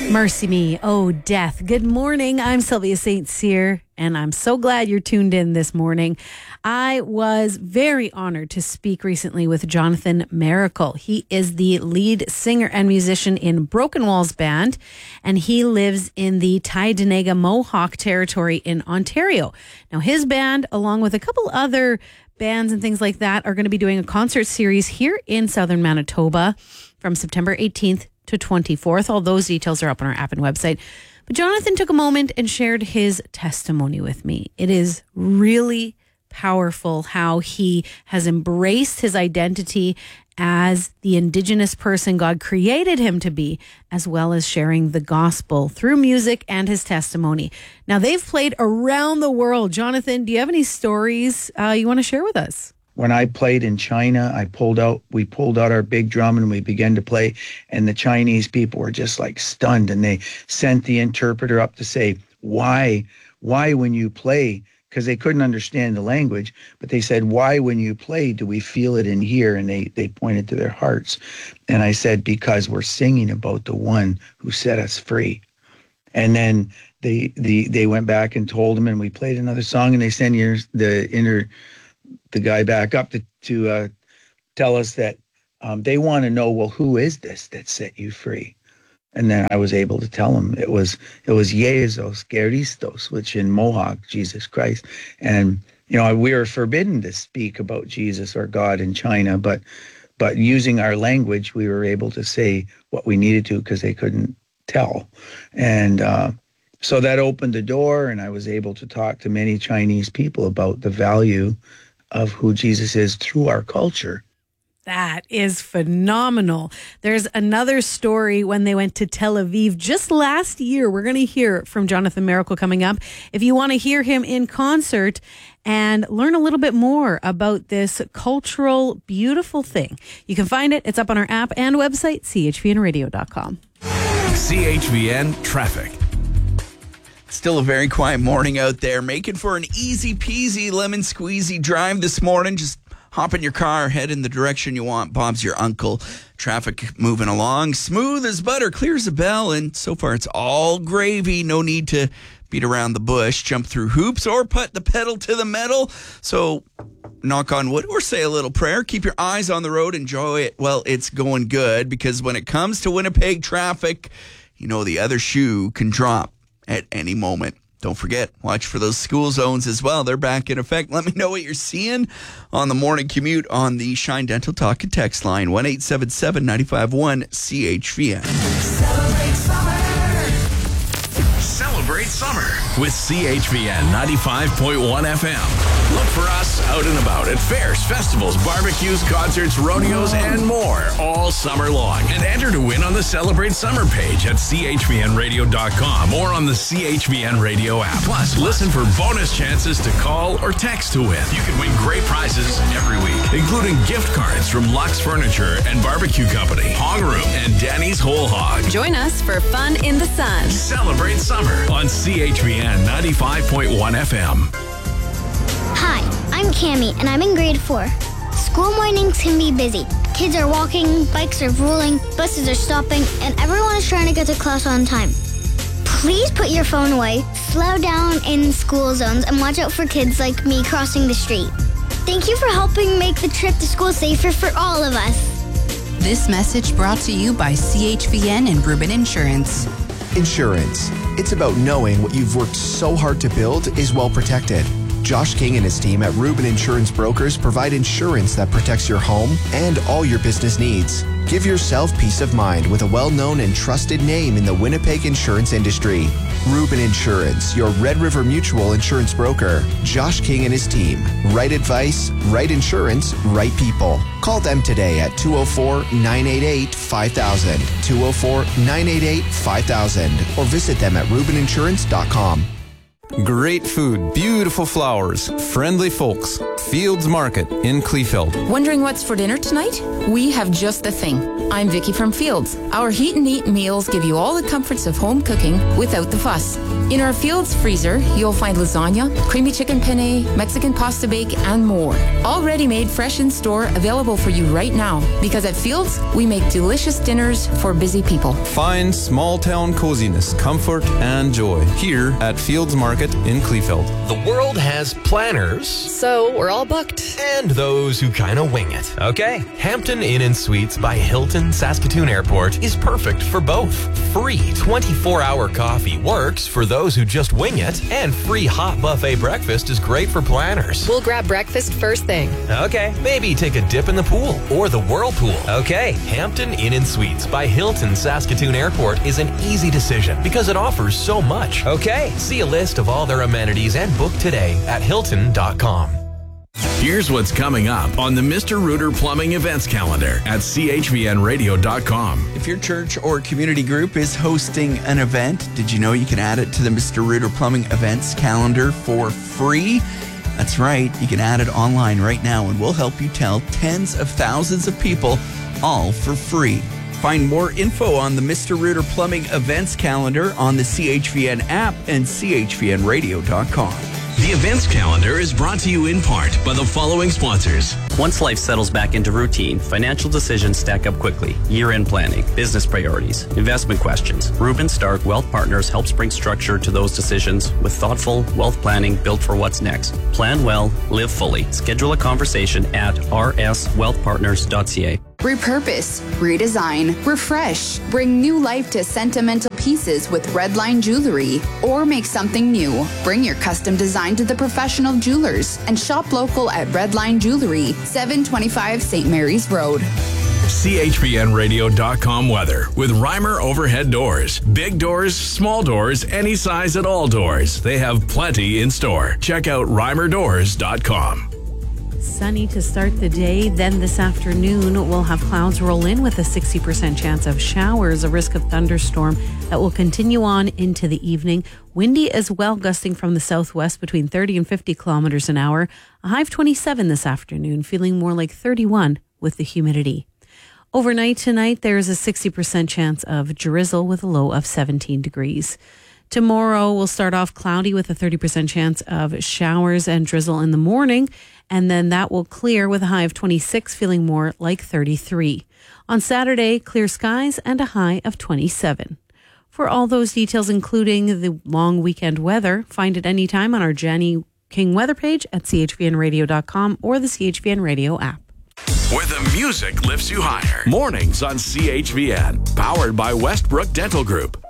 Mercy me, oh death. Good morning. I'm Sylvia St. Cyr, and I'm so glad you're tuned in this morning. I was very honored to speak recently with Jonathan Miracle. He is the lead singer and musician in Broken Walls Band, and he lives in the Tyendinaga Mohawk territory in Ontario. Now, his band, along with a couple other bands and things like that, are going to be doing a concert series here in southern Manitoba from September 18th to 24th. All those details are up on our app and website. But Jonathan took a moment and shared his testimony with me. It is really powerful how he has embraced his identity as the Indigenous person God created him to be, as well as sharing the gospel through music and his testimony. Now, they've played around the world. Jonathan, do you have any stories you want to share with us? When I played in China, we pulled out our big drum and we began to play, and the Chinese people were just like stunned, and they sent the interpreter up to say, why when you play, because they couldn't understand the language, but they said, why when you play do we feel it in here? And they pointed to their hearts. And I said, because we're singing about the one who set us free. And then they went back and told him, and we played another song, and they sent the guy back up to tell us that they want to know, well, who is this that set you free? And then I was able to tell him it was Jesus Christos, which in Mohawk, Jesus Christ. And, we were forbidden to speak about Jesus or God in China, but using our language, we were able to say what we needed to because they couldn't tell. And so that opened the door, and I was able to talk to many Chinese people about the value of who Jesus is through our culture. That is phenomenal. There's another story when they went to Tel Aviv just last year. We're going to hear from Jonathan Miracle coming up. If you want to hear him in concert and learn a little bit more about this cultural, beautiful thing, you can find it. It's up on our app and website, chvnradio.com. CHVN Traffic. Still a very quiet morning out there, making for an easy peasy lemon squeezy drive this morning. Just hop in your car, head in the direction you want. Bob's your uncle. Traffic moving along, smooth as butter, clear as a bell, and so far it's all gravy. No need to beat around the bush, jump through hoops, or put the pedal to the metal. So knock on wood or say a little prayer. Keep your eyes on the road. Enjoy it while it's going good, because when it comes to Winnipeg traffic, the other shoe can drop at any moment. Don't forget, watch for those school zones as well. They're back in effect. Let me know what you're seeing on the morning commute on the Shine Dental Talk and Text line, 1-877-951-CHVN. Celebrate summer. Celebrate summer with CHVN 95.1 FM. Look for us out and about at fairs, festivals, barbecues, concerts, rodeos, and more all summer long. And enter to win on the Celebrate Summer page at chvnradio.com or on the CHVN Radio app. Plus, listen for bonus chances to call or text to win. You can win great prizes every week, including gift cards from Lux Furniture and Barbecue Company, Hog Room, and Danny's Whole Hog. Join us for fun in the sun. Celebrate summer on CHVN 95.1 FM. Hi, I'm Cammie, and I'm in grade 4. School mornings can be busy. Kids are walking, bikes are rolling, buses are stopping, and everyone is trying to get to class on time. Please put your phone away, slow down in school zones, and watch out for kids like me crossing the street. Thank you for helping make the trip to school safer for all of us. This message brought to you by CHVN and Rubin Insurance. Insurance. It's about knowing what you've worked so hard to build is well protected. Josh King and his team at Rubin Insurance Brokers provide insurance that protects your home and all your business needs. Give yourself peace of mind with a well-known and trusted name in the Winnipeg insurance industry. Rubin Insurance, your Red River Mutual insurance broker. Josh King and his team. Right advice, right insurance, right people. Call them today at 204-988-5000, 204-988-5000, or visit them at rubininsurance.com. Great food, beautiful flowers, friendly folks. Fields Market in Kleefeld. Wondering what's for dinner tonight? We have just the thing. I'm Vicky from Fields. Our heat and eat meals give you all the comforts of home cooking without the fuss. In our Fields freezer, you'll find lasagna, creamy chicken penne, Mexican pasta bake, and more. All ready-made, fresh in store, available for you right now. Because at Fields, we make delicious dinners for busy people. Find small-town coziness, comfort, and joy here at Fields Market in Kleefeld. The world has planners. So we're all booked. And those who kind of wing it. Okay, Hampton Inn & Suites by Hilton Saskatoon Airport is perfect for both. Free 24-hour coffee works for those who just wing it, and free hot buffet breakfast is great for planners. We'll grab breakfast first thing. Okay, maybe take a dip in the pool or the whirlpool. Okay, Hampton Inn & Suites by Hilton Saskatoon Airport is an easy decision because it offers so much. Okay, see a list of all their amenities and book today at hilton.com. Here's what's coming up on the Mr. Rooter Plumbing events calendar at chvnradio.com. If your church or community group is hosting an event, did you know you can add it to the Mr. Rooter Plumbing events calendar for free? That's right. You can add it online right now, and we'll help you tell tens of thousands of people, all for free. Find more info on the Mr. Rooter Plumbing events calendar on the CHVN app and chvnradio.com. The events calendar is brought to you in part by the following sponsors. Once life settles back into routine, financial decisions stack up quickly. Year-end planning, business priorities, investment questions. Reuben Stark Wealth Partners helps bring structure to those decisions with thoughtful wealth planning built for what's next. Plan well, live fully. Schedule a conversation at rswealthpartners.ca. Repurpose, redesign, refresh, bring new life to sentimental pieces with Redline Jewelry, or make something new. Bring your custom design to the professional jewelers and shop local at Redline Jewelry, 725 St. Mary's Road. CHVNradio.com weather with Reimer Overhead Doors. Big doors, small doors, any size at all doors. They have plenty in store. Check out reimerdoors.com. Sunny to start the day. Then this afternoon, we'll have clouds roll in with a 60% chance of showers, a risk of thunderstorm that will continue on into the evening. Windy as well, gusting from the southwest between 30 and 50 kilometers an hour. A high of 27 this afternoon, feeling more like 31 with the humidity. Overnight tonight, there's a 60% chance of drizzle with a low of 17 degrees. Tomorrow, we'll start off cloudy with a 30% chance of showers and drizzle in the morning, and then that will clear with a high of 26, feeling more like 33. On Saturday, clear skies and a high of 27. For all those details, including the long weekend weather, find it anytime on our Jenny King weather page at chvnradio.com or the CHVN Radio app. Where the music lifts you higher. Mornings on CHVN. Powered by Westbrook Dental Group.